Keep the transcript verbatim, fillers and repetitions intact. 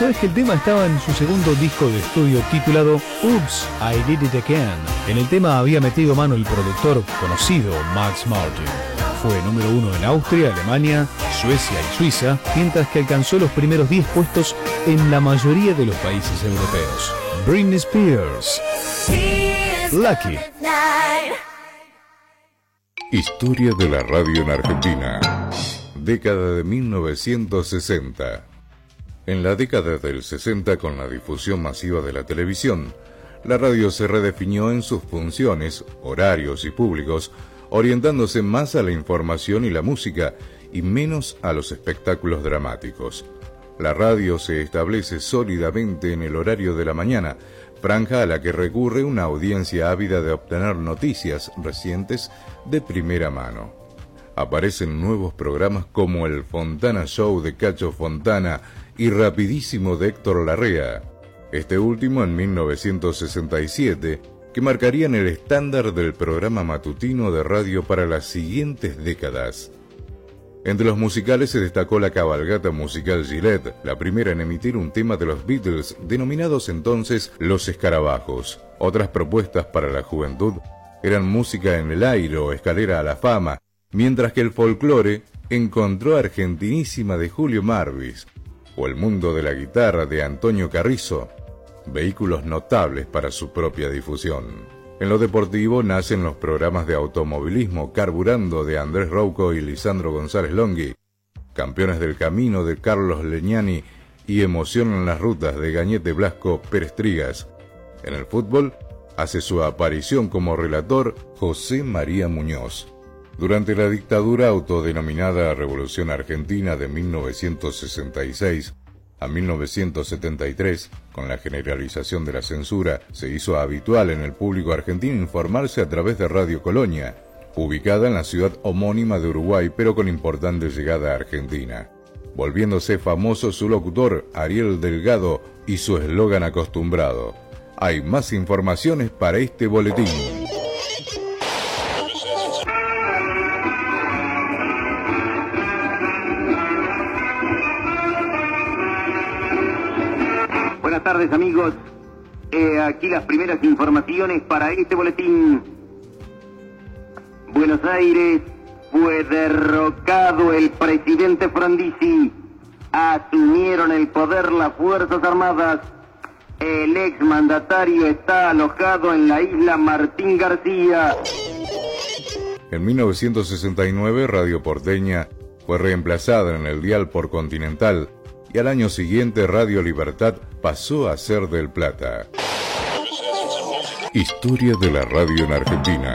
sabés que el tema estaba en su segundo disco de estudio titulado Oops, I Did It Again. En el tema había metido mano el productor conocido Max Martin. Fue número uno en Austria, Alemania, Suecia y Suiza, mientras que alcanzó los primeros diez puestos en la mayoría de los países europeos. Britney Spears, Lucky. Historia de la radio en Argentina. Década de mil novecientos sesenta. En la década del sesenta, con la difusión masiva de la televisión, la radio se redefinió en sus funciones, horarios y públicos, orientándose más a la información y la música y menos a los espectáculos dramáticos. La radio se establece sólidamente en el horario de la mañana, franja a la que recurre una audiencia ávida de obtener noticias recientes de primera mano. Aparecen nuevos programas como el Fontana Show de Cacho Fontana y Rapidísimo de Héctor Larrea, este último en mil novecientos sesenta y siete, que marcarían el estándar del programa matutino de radio para las siguientes décadas. Entre los musicales se destacó la cabalgata musical Gillette, la primera en emitir un tema de los Beatles, denominados entonces Los Escarabajos. Otras propuestas para la juventud eran Música en el Aire o Escalera a la Fama, mientras que el folclore encontró Argentinísima de Julio Marvis, o El Mundo de la Guitarra de Antonio Carrizo, vehículos notables para su propia difusión. En lo deportivo nacen los programas de automovilismo Carburando de Andrés Rouco y Lisandro González Longhi, Campeones del Camino de Carlos Legnani y Emoción en las Rutas de Gañete Blasco Pérez Trigas. En el fútbol hace su aparición como relator José María Muñoz. Durante la dictadura autodenominada Revolución Argentina de mil novecientos sesenta y seis a mil novecientos setenta y tres, con la generalización de la censura, se hizo habitual en el público argentino informarse a través de Radio Colonia, ubicada en la ciudad homónima de Uruguay, pero con importante llegada a Argentina, volviéndose famoso su locutor Ariel Delgado y su eslogan acostumbrado: hay más informaciones para este boletín. Buenas tardes, amigos. Eh, aquí las primeras informaciones para este boletín. Buenos Aires, fue derrocado el presidente Frondizi. Asumieron el poder las Fuerzas Armadas. El exmandatario está alojado en la isla Martín García. En mil novecientos sesenta y nueve, Radio Porteña fue reemplazada en el dial por Continental, y al año siguiente Radio Libertad pasó a ser del Plata. Historia de la radio en Argentina.